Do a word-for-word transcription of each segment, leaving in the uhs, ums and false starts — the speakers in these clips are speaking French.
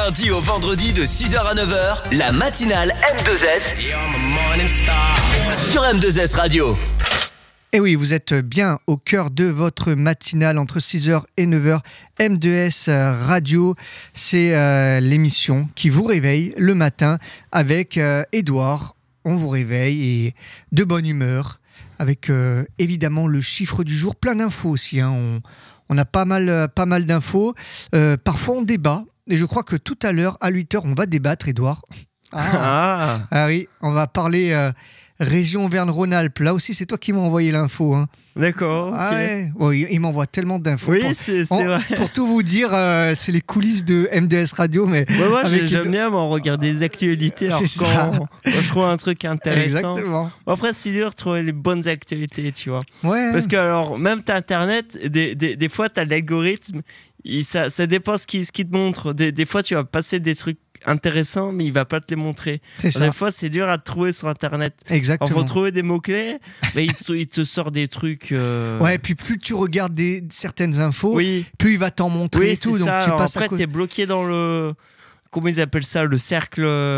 lundi au vendredi de six heures à neuf heures, la matinale M deux S sur M deux S Radio. Et oui, vous êtes bien au cœur de votre matinale entre six heures et neuf heures. M deux S Radio, c'est euh, l'émission qui vous réveille le matin avec euh, Edouard. On vous réveille et de bonne humeur avec euh, évidemment le chiffre du jour, plein d'infos aussi. Hein. On, on a pas mal, pas mal d'infos. Euh, parfois on débat et je crois que tout à l'heure à huit heures on va débattre, Edouard. Ah, Ah, ah oui, on va parler... Euh, Région Auvergne-Rhône-Alpes, là aussi c'est toi qui m'as envoyé l'info. Hein. d'accord. ok. Ah ouais. Bon, il, il m'envoie tellement d'infos. Oui, pour, c'est, c'est en- vrai. pour tout vous dire, euh, c'est les coulisses de M deux S Radio. Mais Ouais, moi, avec j'ai- j'aime Edo- bien moi, regarder les actualités. Alors, C'est quand, ça. quand je trouve un truc intéressant. Exactement. Bon, après, c'est dur de trouver les bonnes actualités, tu vois. Ouais. Parce que, alors, même t'as Internet, des, des, des fois, t'as l'algorithme, il- ça, ça dépend ce qu'il ce qu'il te montre. Des, des fois, tu vas passer des trucs intéressants, mais il va pas te les montrer. C'est ça. Des fois, c'est dur à te trouver sur Internet. Alors, Exactement. faut trouver des mots-clés, mais il te, il te sort des trucs. euh, Ouais, puis plus tu regardes des, certaines infos, Oui. plus il va t'en montrer Oui, et c'est tout. Donc ça. tu Alors passes à après, côté t'es bloqué dans le. Comment ils appellent ça? Le cercle.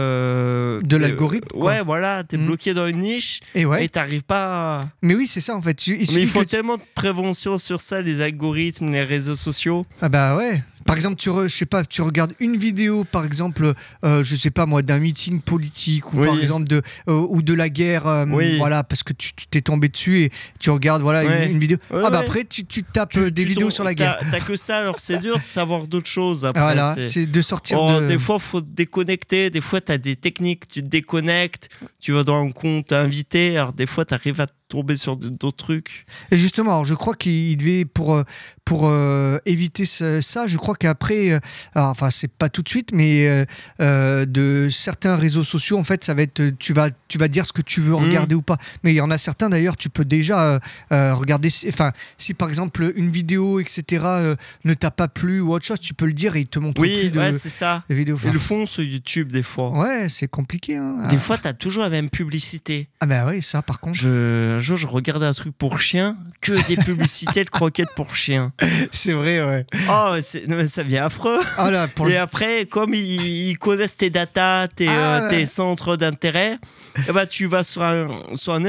euh, de l'algorithme. quoi. Ouais, voilà. T'es Mm. bloqué dans une niche Et ouais. et t'arrives pas. à- Mais oui, c'est ça en fait. Il Mais suffit il faut que tu- tellement de prévention sur ça, les algorithmes, les réseaux sociaux. Ah bah ouais. Par exemple, tu re- je sais pas, tu regardes une vidéo, par exemple, euh, je sais pas moi, d'un meeting politique ou Oui. par exemple de euh, ou de la guerre, euh, Oui. voilà, parce que tu tu t'es tombé dessus et tu regardes voilà une- Ouais. une, vidéo. Ouais, ah bah ouais. après tu, tu tapes Tu- euh, des tu vidéos tombes- sur la t'as- guerre. T'as que ça, alors c'est dur de savoir d'autres choses. Après, Voilà, c'est- c'est de sortir Oh, de. Des fois, il faut te déconnecter. Des fois, tu as des techniques. Tu te déconnectes. Tu vas dans un compte invité. Alors, des fois, tu arrives à tomber sur d- d'autres trucs. Et justement, alors, je crois qu'il devait pour euh, pour euh, éviter ce- ça, je crois qu'après, euh, alors, enfin c'est pas tout de suite, mais euh, euh, de certains réseaux sociaux, en fait, ça va être, tu vas tu vas dire ce que tu veux regarder ou pas. Mais il y en a certains d'ailleurs, tu peux déjà euh, euh, regarder. si- Enfin, si par exemple une vidéo, et cetera, euh, ne t'a pas plu ou autre chose, tu peux le dire et il te montre Oui, plus de, ouais, c'est ça. de vidéos. Ils Enfin, le font sur YouTube, des fois. ouais, c'est compliqué. Hein. Des Ah. fois, tu as toujours la même publicité. Ah bah oui, ça par contre, Je, un jour, je regardais un truc pour chien, que des publicités de croquettes pour chiens. c'est vrai, ouais. Oh, c'est- non, mais ça devient affreux. Ah là, pour Et le... après, comme ils, ils connaissent tes datas, tes, Ah, euh, tes ouais. centres d'intérêt, eh ben, tu vas sur un, sur un